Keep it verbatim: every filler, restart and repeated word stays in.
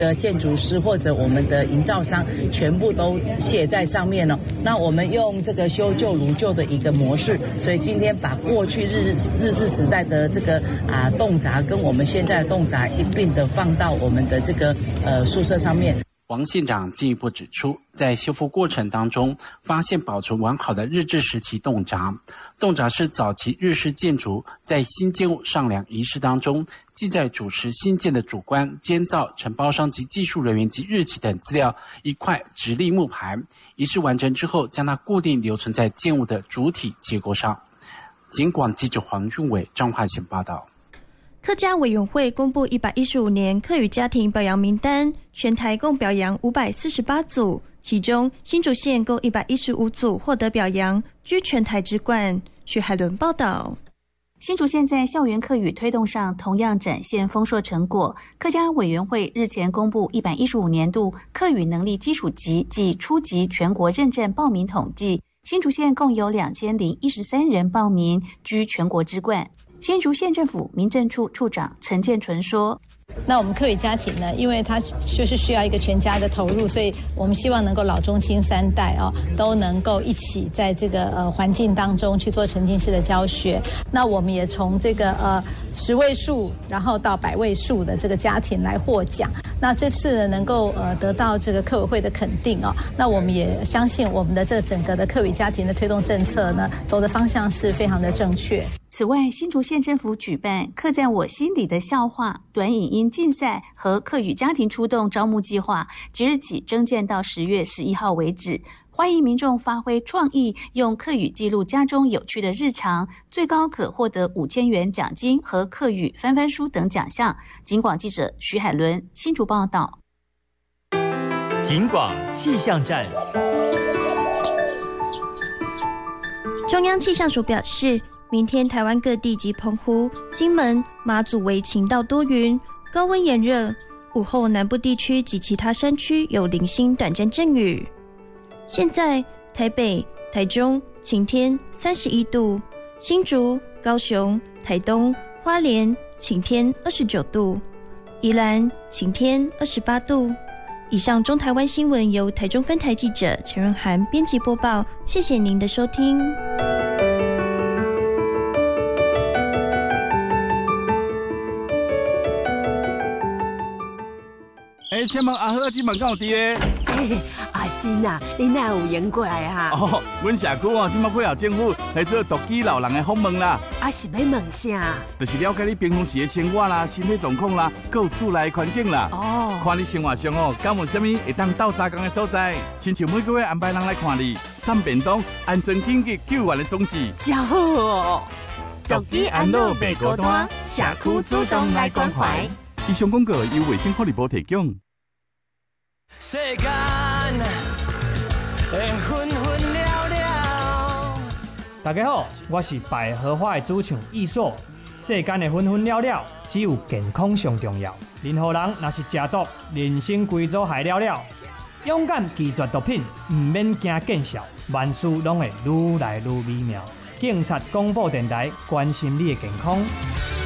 呃，建筑师或者我们的营造商全部都写在上面了。那我们用这个修旧如旧的一个模式，所以今天把过去日日治时代的这个啊洞闸跟我们现在的洞闸一并的放到我们的这个呃宿舍上面。 王县长进一步指出，在修复过程当中，发现保存完好的日治时期洞闸。洞闸是早期日式建筑在新建物上梁仪式当中，记载主持新建的主观、监造、承包商及技术人员及日期等资料，一块直立木牌。仪式完成之后，将它固定留存在建物的主体结构上。警广记者黄俊伟、彰化县报道。 客家委员会公布一百一十五年客语家庭表扬名单，全台共表扬五百四十八组，其中新竹县共一百一十五组获得表扬，居全台之冠。徐海伦报道。 新竹县在校园客语推动上同样展现丰硕成果。客家委员会日前公布一百一十五年度客语能力基础级及初级全国认证报名统计，新竹县共有两千零一十三人报名，居全国之冠。新竹县政府民政处处长陈建纯说， 那我们客语家庭呢，因为它就是需要一个全家的投入，所以我们希望能够老中青三代哦都能够一起在这个呃环境当中去做沉浸式的教学。那我们也从这个呃十位数然后到百位数的这个家庭来获奖。那这次呢能够呃得到这个客委会的肯定哦，那我们也相信我们的这整个的客语家庭的推动政策呢走的方向是非常的正确。 此外，新竹县政府举办刻在我心里的笑话短影音竞赛和客语家庭出动招募计划，即日起征件到十月十一号为止。欢迎民众发挥创意，用客语记录家中有趣的日常，最高可获得五千元奖金和客语翻翻书等奖项。警广记者徐海伦新竹报道。 警广气象站。 中央气象署表示，明天台湾各地及澎湖、金门、马祖为晴到多云，高温炎热，午后南部地区及其他山区有零星短暂阵雨。现在台北、台中晴天三十一度，新竹、高雄、台东、花莲晴天二十九度，宜兰晴天二十八度。以上中台湾新闻由台中分台记者陈润涵编辑播报，谢谢您的收听。 哎，请问阿好，今晚敢有伫咧？ 嘿，阿金啊，你哪有闲过来啊？ 哦，阮社区哦，今晚配合政府来做独居老人的访问啦。 啊，是要问啥？ 就是了解你平常时的生活啦、身体状况啦，还有厝内环境啦。 哦， 看你生活上哦，敢有啥物会当斗相共的所在？亲像每个月安排人来看你，送便当、安全紧急救援的种子。 真好哦！ 独居安老袂孤单，社区主动来关怀。以上广告由卫生福利部提供。世间会纷纷了了。大家好，我是百合花的主唱艺硕。世间的纷纷了了，只有健康上重要。任何人若是食毒，人生规组害了了。勇敢拒绝毒品，唔免惊见效，万事拢会愈来愈美妙。警察广播电台关心你的健康。